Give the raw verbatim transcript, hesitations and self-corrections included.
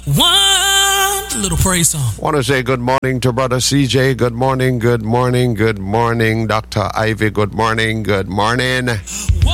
One little praise song. Want to say good morning to Brother C J. Good morning, good morning, good morning. Doctor Ivy, good morning, good morning.